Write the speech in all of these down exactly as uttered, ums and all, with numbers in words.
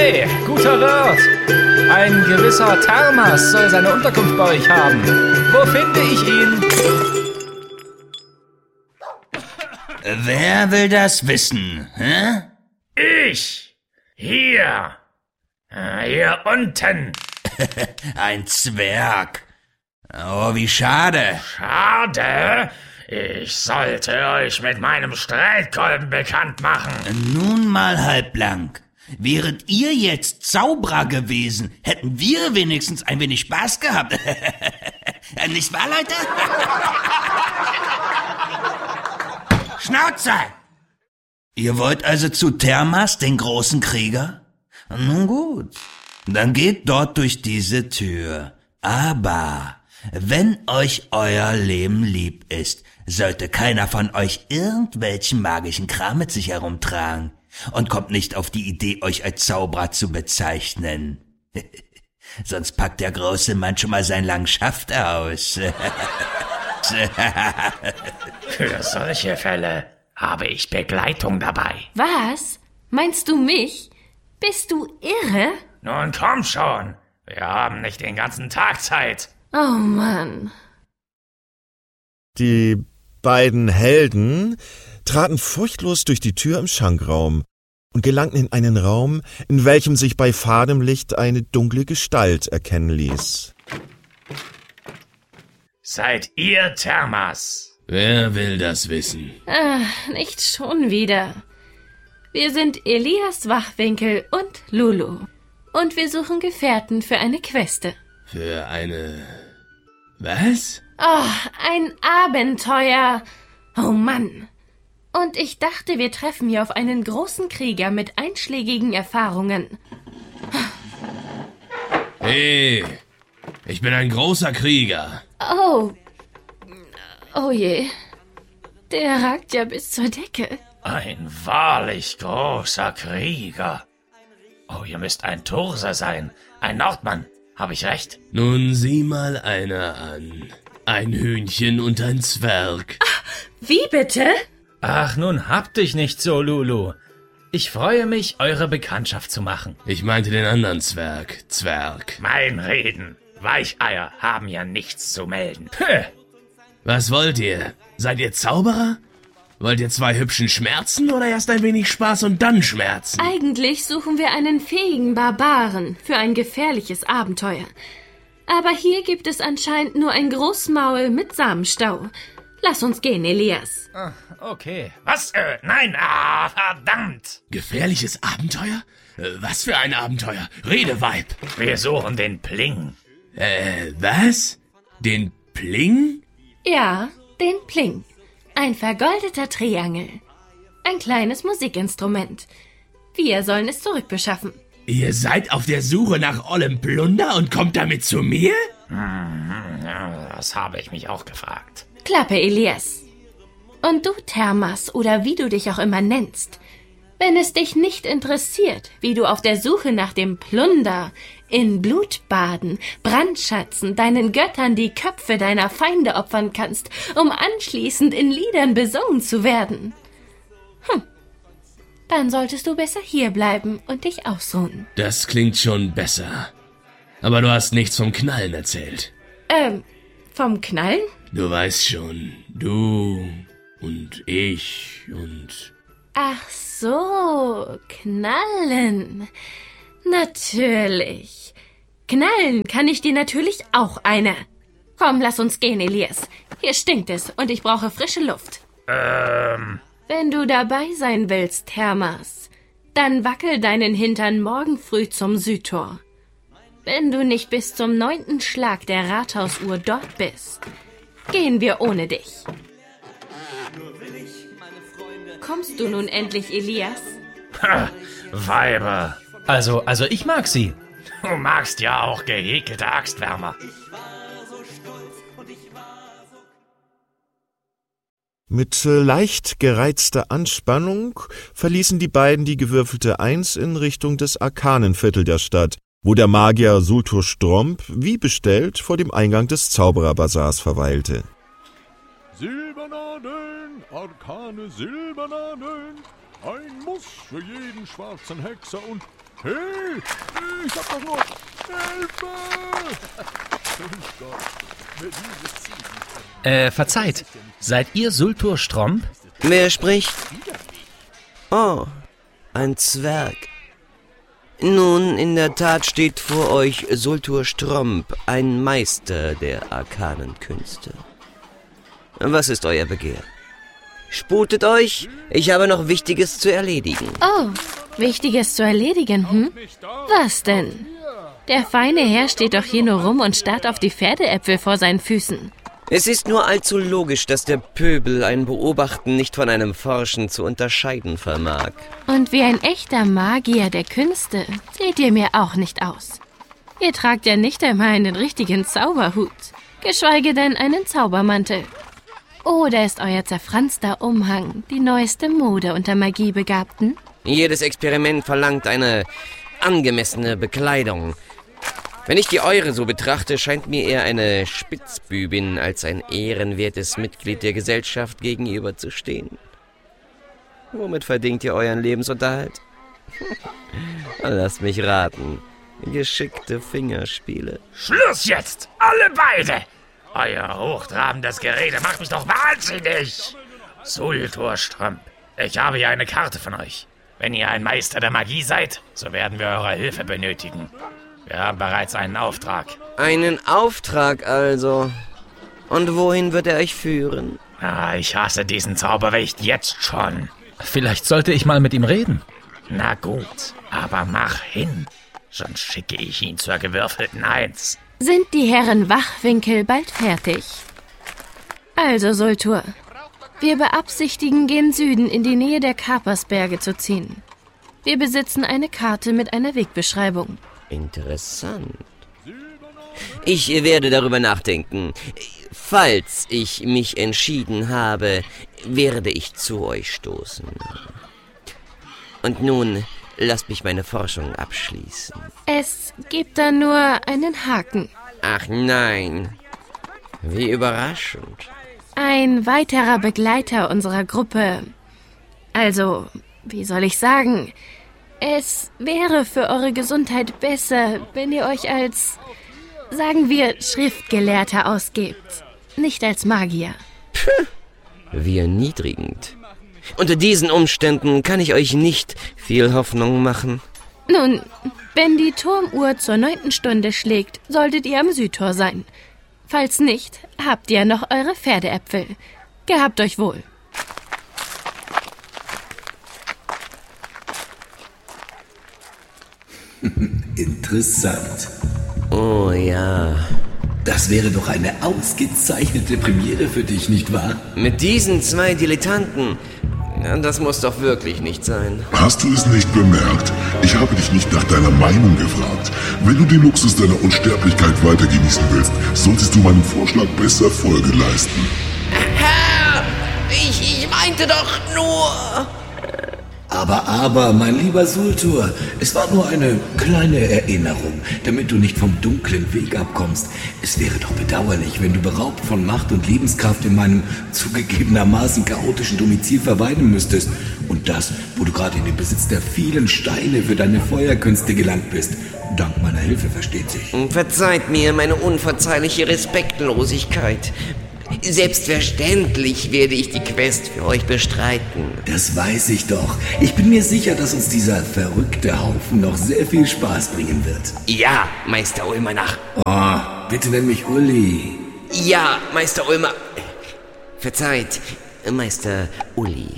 Hey, guter Wirt! Ein gewisser Thermas soll seine Unterkunft bei euch haben. Wo finde ich ihn? Wer will das wissen, hä? Ich! Hier! Hier unten! Ein Zwerg. Oh, wie schade. Schade! Ich sollte euch mit meinem Streitkolben bekannt machen. Nun mal halblang. Wäret ihr jetzt Zauberer gewesen, hätten wir wenigstens ein wenig Spaß gehabt. Nicht wahr, Leute? Schnauze! Ihr wollt also zu Thermas, den großen Krieger? Nun gut, dann geht dort durch diese Tür. Aber wenn euch euer Leben lieb ist, sollte keiner von euch irgendwelchen magischen Kram mit sich herumtragen und kommt nicht auf die Idee, euch als Zauberer zu bezeichnen. Sonst packt der große Mann schon mal seinen langen Schaft aus. Für solche Fälle habe ich Begleitung dabei. Was? Meinst du mich? Bist du irre? Nun komm schon. Wir haben nicht den ganzen Tag Zeit. Oh Mann. Die beiden Helden traten furchtlos durch die Tür im Schankraum und gelangten in einen Raum, in welchem sich bei fadem Licht eine dunkle Gestalt erkennen ließ. Seid ihr Thermas? Wer will das wissen? Ah, nicht schon wieder. Wir sind Elias Wachwinkel und Lulu. Und wir suchen Gefährten für eine Queste. Für eine... Was? Oh, ein Abenteuer. Oh Mann. Und ich dachte, wir treffen hier auf einen großen Krieger mit einschlägigen Erfahrungen. Hey, ich bin ein großer Krieger. Oh. Oh je. Der ragt ja bis zur Decke. Ein wahrlich großer Krieger. Oh, ihr müsst ein Turser sein. Ein Nordmann. Habe ich recht? Nun sieh mal einer an. Ein Hühnchen und ein Zwerg. Wie bitte? Ach, nun hab dich nicht so, Lulu. Ich freue mich, eure Bekanntschaft zu machen. Ich meinte den anderen Zwerg. Zwerg. Mein Reden. Weicheier haben ja nichts zu melden. Puh. Was wollt ihr? Seid ihr Zauberer? Wollt ihr zwei hübschen Schmerzen oder erst ein wenig Spaß und dann Schmerzen? Eigentlich suchen wir einen fähigen Barbaren für ein gefährliches Abenteuer. Aber hier gibt es anscheinend nur ein Großmaul mit Samenstau. Lass uns gehen, Elias. Ah, okay. Was? Äh, nein, ah, verdammt. Gefährliches Abenteuer? Äh, was für ein Abenteuer? Rede, Weib. Wir suchen den Pling. Äh, was? Den Pling? Ja, den Pling. Ein vergoldeter Triangel. Ein kleines Musikinstrument. Wir sollen es zurückbeschaffen. Ihr seid auf der Suche nach ollem Plunder und kommt damit zu mir? Hm, ja, das habe ich mich auch gefragt. Klappe, Elias. Und du, Thermas, oder wie du dich auch immer nennst, wenn es dich nicht interessiert, wie du auf der Suche nach dem Plunder, in Blut baden, brandschatzen, deinen Göttern die Köpfe deiner Feinde opfern kannst, um anschließend in Liedern besungen zu werden. Hm. Dann solltest du besser hierbleiben und dich ausruhen. Das klingt schon besser. Aber du hast nichts vom Knallen erzählt. Ähm, vom Knallen? Du weißt schon, du und ich und... Ach so, Knallen. Natürlich. Knallen kann ich dir natürlich auch eine. Komm, lass uns gehen, Elias. Hier stinkt es und ich brauche frische Luft. Ähm... Wenn du dabei sein willst, Thermas, dann wackel deinen Hintern morgen früh zum Südtor. Wenn du nicht bis zum neunten Schlag der Rathausuhr dort bist, gehen wir ohne dich. Kommst du nun endlich, Elias? Ha, Weiber. Also, also ich mag sie. Du magst ja auch gehäkelte Axtwärmer. Mit äh, leicht gereizter Anspannung verließen die beiden die gewürfelte Eins in Richtung des Arkanenviertel der Stadt, wo der Magier Sultur Stromp, wie bestellt, vor dem Eingang des Zaubererbazars verweilte. Silbernadeln, arkane Silbernadeln, ein Muss für jeden schwarzen Hexer und Hey, ich hab doch noch Hilfe! Äh, verzeiht. Seid ihr Sultur Stromp? Wer spricht? Oh, ein Zwerg. Nun, in der Tat steht vor euch Sultur Stromp, ein Meister der arkanen Künste. Was ist euer Begehr? Sputet euch, ich habe noch Wichtiges zu erledigen. Oh, Wichtiges zu erledigen, hm? Was denn? Der feine Herr steht doch hier nur rum und starrt auf die Pferdeäpfel vor seinen Füßen. Es ist nur allzu logisch, dass der Pöbel ein Beobachten nicht von einem Forschen zu unterscheiden vermag. Und wie ein echter Magier der Künste seht ihr mir auch nicht aus. Ihr tragt ja nicht einmal einen richtigen Zauberhut, geschweige denn einen Zaubermantel. Oder ist euer zerfranster Umhang die neueste Mode unter Magiebegabten? Jedes Experiment verlangt eine angemessene Bekleidung. Wenn ich die eure so betrachte, scheint mir eher eine Spitzbübin als ein ehrenwertes Mitglied der Gesellschaft gegenüber zu stehen. Womit verdient ihr euren Lebensunterhalt? Lasst mich raten. Geschickte Fingerspiele. Schluss jetzt! Alle beide! Euer hochtrabendes Gerede macht mich doch wahnsinnig! Sultur Stromp, ich habe hier eine Karte von euch. Wenn ihr ein Meister der Magie seid, so werden wir eure Hilfe benötigen. Wir haben bereits einen Auftrag. Einen Auftrag also. Und wohin wird er euch führen? Ah, ich hasse diesen Zauberwicht jetzt schon. Vielleicht sollte ich mal mit ihm reden. Na gut, aber mach hin. Sonst schicke ich ihn zur gewürfelten Eins. Sind die Herren Wachwinkel bald fertig? Also, Sultur, wir beabsichtigen, gen Süden in die Nähe der Kapersberge zu ziehen. Wir besitzen eine Karte mit einer Wegbeschreibung. Interessant. Ich werde darüber nachdenken. Falls ich mich entschieden habe, werde ich zu euch stoßen. Und nun, lasst mich meine Forschung abschließen. Es gibt da nur einen Haken. Ach nein. Wie überraschend. Ein weiterer Begleiter unserer Gruppe. Also, wie soll ich sagen? Es wäre für eure Gesundheit besser, wenn ihr euch als, sagen wir, Schriftgelehrter ausgebt. Nicht als Magier. Puh, wie erniedrigend. Unter diesen Umständen kann ich euch nicht viel Hoffnung machen. Nun, wenn die Turmuhr zur neunten Stunde schlägt, solltet ihr am Südtor sein. Falls nicht, habt ihr noch eure Pferdeäpfel. Gehabt euch wohl. Interessant. Oh ja. Das wäre doch eine ausgezeichnete Premiere für dich, nicht wahr? Mit diesen zwei Dilettanten. Das muss doch wirklich nicht sein. Hast du es nicht bemerkt? Ich habe dich nicht nach deiner Meinung gefragt. Wenn du den Luxus deiner Unsterblichkeit weiter genießen willst, solltest du meinem Vorschlag besser Folge leisten. Herr, ich, ich meinte doch nur... Aber, aber, mein lieber Sultur, es war nur eine kleine Erinnerung, damit du nicht vom dunklen Weg abkommst. Es wäre doch bedauerlich, wenn du beraubt von Macht und Lebenskraft in meinem zugegebenermaßen chaotischen Domizil verweilen müsstest. Und das, wo du gerade in den Besitz der vielen Steine für deine Feuerkünste gelangt bist. Dank meiner Hilfe, versteht sich. Verzeiht mir meine unverzeihliche Respektlosigkeit. Selbstverständlich werde ich die Quest für euch bestreiten. Das weiß ich doch. Ich bin mir sicher, dass uns dieser verrückte Haufen noch sehr viel Spaß bringen wird. Ja, Meister Ulmanach. Oh, bitte nenn mich Uli. Ja, Meister Ulmer. Verzeiht, Meister Uli.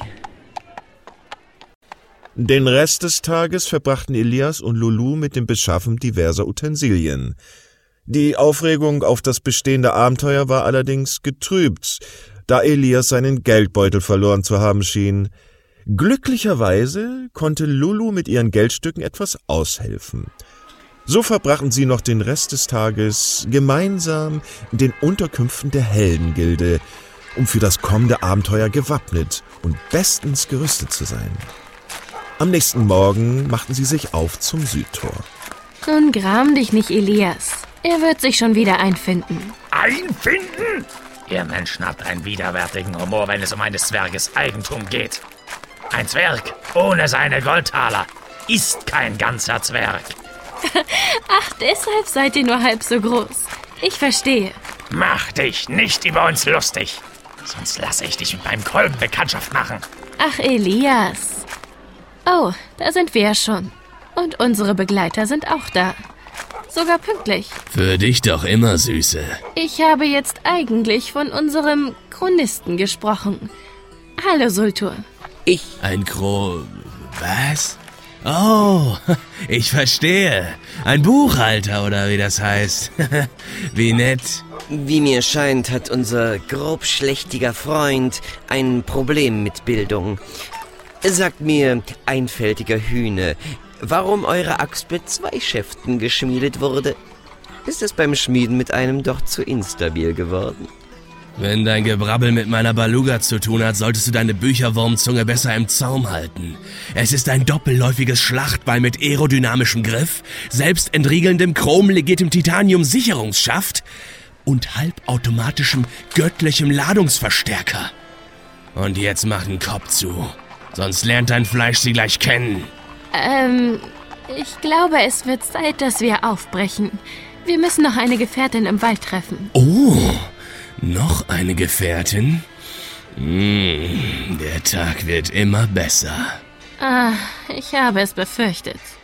Den Rest des Tages verbrachten Elias und Lulu mit dem Beschaffen diverser Utensilien. Die Aufregung auf das bestehende Abenteuer war allerdings getrübt, da Elias seinen Geldbeutel verloren zu haben schien. Glücklicherweise konnte Lulu mit ihren Geldstücken etwas aushelfen. So verbrachten sie noch den Rest des Tages gemeinsam in den Unterkünften der Heldengilde, um für das kommende Abenteuer gewappnet und bestens gerüstet zu sein. Am nächsten Morgen machten sie sich auf zum Südtor. Nun gram dich nicht, Elias. Er wird sich schon wieder einfinden. Einfinden? Ihr Menschen habt einen widerwärtigen Humor, wenn es um eines Zwerges Eigentum geht. Ein Zwerg ohne seine Goldtaler. ist kein ganzer Zwerg. Ach, deshalb seid ihr nur halb so groß. Ich verstehe. Mach dich nicht über uns lustig. Sonst lasse ich dich mit meinem Kolben Bekanntschaft machen. Ach, Elias. Oh, da sind wir ja schon. Und unsere Begleiter sind auch da. Sogar pünktlich. Für dich doch immer, Süße. Ich habe jetzt eigentlich von unserem Chronisten gesprochen. Hallo, Sultur. Ich... Ein Kro... was? Oh, ich verstehe. Ein Buchhalter, oder wie das heißt. Wie nett. Wie mir scheint, hat unser grobschlächtiger Freund ein Problem mit Bildung. Sagt mir, einfältiger Hühne, warum eure Axt mit zwei Schäften geschmiedet wurde? Ist es beim Schmieden mit einem doch zu instabil geworden? Wenn dein Gebrabbel mit meiner Baluga zu tun hat, solltest du deine Bücherwurmzunge besser im Zaum halten. Es ist ein doppelläufiges Schlachtbeil mit aerodynamischem Griff, selbstentriegelndem chromlegiertem Titanium-Sicherungsschaft und halbautomatischem göttlichem Ladungsverstärker. Und jetzt mach den Kopf zu, sonst lernt dein Fleisch sie gleich kennen. Ähm, ich glaube, es wird Zeit, dass wir aufbrechen. Wir müssen noch eine Gefährtin im Wald treffen. Oh, noch eine Gefährtin? Hm, der Tag wird immer besser. Ah, ich habe es befürchtet.